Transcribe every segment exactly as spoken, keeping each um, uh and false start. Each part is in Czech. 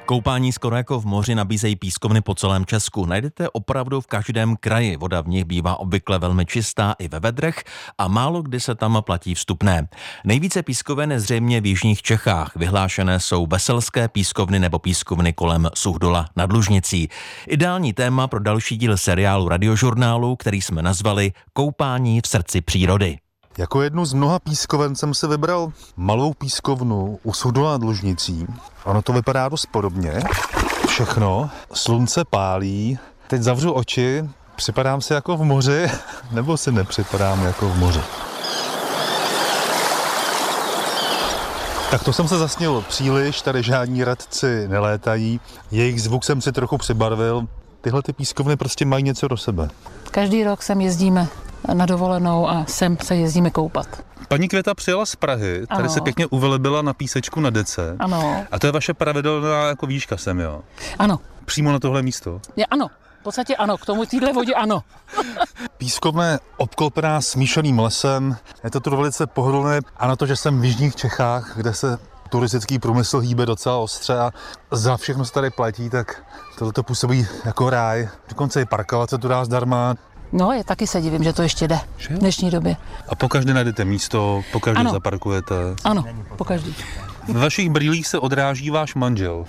Koupání skoro jako v moři nabízejí pískovny po celém Česku. Najdete opravdu v každém kraji. Voda v nich bývá obvykle velmi čistá i ve vedrech a málo kdy se tam platí vstupné. Nejvíce pískoven je zřejmě v jižních Čechách. Vyhlášené jsou veselské pískovny nebo pískovny kolem Suchdola nad Lužnicí. Ideální téma pro další díl seriálu Radiožurnálu, který jsme nazvali Koupání v srdci přírody. Jako jednu z mnoha pískoven jsem si vybral malou pískovnu u Suchdola nad Lužnicí. Ono to vypadá dost podobně. Všechno. Slunce pálí. Teď zavřu oči. Připadám si jako v moři, nebo si nepřipadám jako v moři? Tak to jsem se zasnil příliš, tady žádní radci nelétají. Jejich zvuk jsem si trochu přibarvil. Tyhle ty pískovny prostě mají něco do sebe. Každý rok sem jezdíme na dovolenou a sem se jezdíme koupat. Paní Květa přijela z Prahy, tady ano. se pěkně uvelebila na písečku na dece. Ano. A to je vaše pravidelná jako výška sem, jo? Ano. Přímo na tohle místo? Je, ano. V podstatě ano, k tomu týhle vodě ano. Pískovna je obklopená smíšeným lesem, je to tu velice pohodlné a na to, že jsem v jižních Čechách, kde se turistický průmysl hýbe docela ostře a za všechno se tady platí, tak tohle působí jako ráj. Dokonce i parkovace tu dá zdarma. No, je, taky se divím, že to ještě jde v dnešní době. A pokaždé najdete místo, pokaždé ano. zaparkujete. Ano, pokaždý. V vašich brýlích se odráží váš manžel.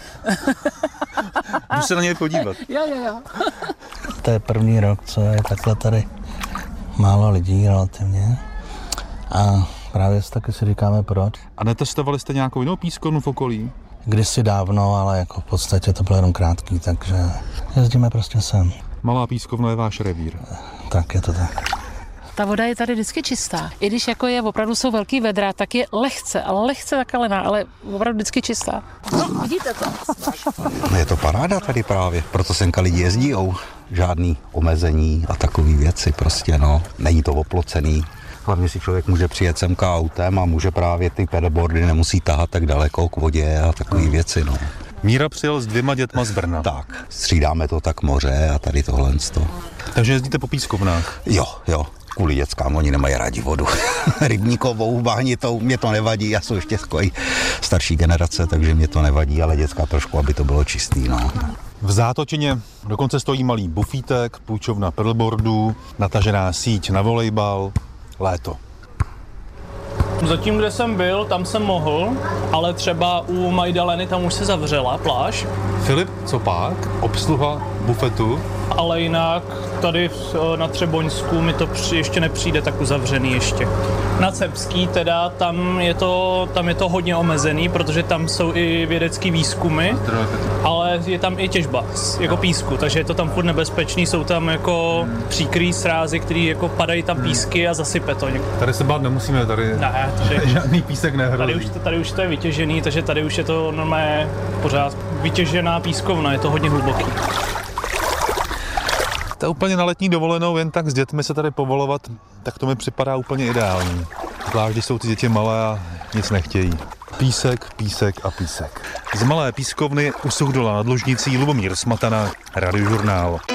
Můžu se na něj podívat. Jo, jo, jo. To je první rok, co je takhle tady málo lidí relativně. A právě taky si říkáme proč. A netestovali jste nějakou jinou pískovnu v okolí? Kdysi dávno, ale jako v podstatě to bylo jenom krátký, takže jezdíme prostě sem. Malá pískovna je váš revír. Tak je to tak. Ta voda je tady vždycky čistá. I když jako je, opravdu jsou velký vedra, tak je lehce, ale lehce zakalená, ale opravdu vždycky čistá. No, vidíte to? Je to paráda tady právě, proto semka lidi jezdíjou. Žádný omezení a takové věci prostě, no. Není to oplocený. Hlavně si člověk může přijet semka autem a může právě ty pedalboardy nemusí tahat tak daleko k vodě a takové věci, no. Míra přijel s dvěma dětma z Brna. Tak, střídáme to tak moře a tady tohle. Takže jezdíte po pískovnách? Jo, jo. Kvůli dětskám, oni nemají rádi vodu. Rybníkovou, bahnitou, mě to nevadí, já jsem ještě takový starší generace, takže mě to nevadí, ale dětská trošku, aby to bylo čistý, no. V Zátočině dokonce stojí malý bufítek, půjčovna pedalboardů, natažená síť na volejbal, léto. Zatím, kde jsem byl, tam jsem mohl, ale třeba u Majdaleny tam už se zavřela pláž. Filip, co pak? Obsluha bufetu? Ale jinak tady na Třeboňsku mi to ještě nepřijde tak uzavřený ještě. Na Cepský teda, tam je to, tam je to hodně omezený, protože tam jsou i vědecký výzkumy, ale je tam i těžba jako písku, takže je to tam furt nebezpečný, jsou tam jako příkrý srázy, který jako padají tam písky a zasype to. Tady se bát nemusíme, tady ne, tady, žádný písek nehrozí. Tady už, to, tady už to je vytěžený, takže tady už je to normálně pořád vytěžená pískovna, je to hodně hluboký. To úplně na letní dovolenou, jen tak s dětmi se tady povolovat, tak to mi připadá úplně ideální. Zvlášť, když jsou ty děti malé a nic nechtějí. Písek, písek a písek. Z malé pískovny u Suchdola nad Lužnicí Lubomír Smatana, Radiožurnál.